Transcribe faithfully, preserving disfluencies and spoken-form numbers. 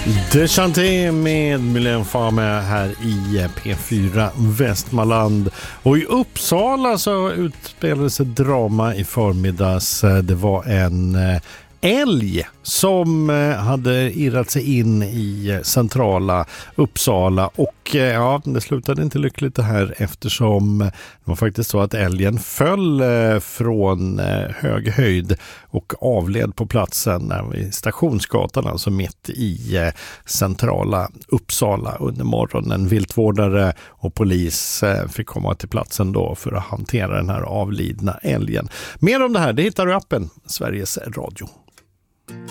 Deschanté med Mylène Farmer här i P fyra Västmanland. Och i Uppsala så utspelades ett drama i förmiddags. Det var en älg som hade irrat sig in i centrala Uppsala och ja, det slutade inte lyckligt det här eftersom det var faktiskt så att älgen föll från hög höjd och avled på platsen vid Stationsgatan, alltså mitt i centrala Uppsala under morgonen. Viltvårdare och polis fick komma till platsen då för att hantera den här avlidna älgen. Mer om det här, det hittar du i appen Sveriges Radio.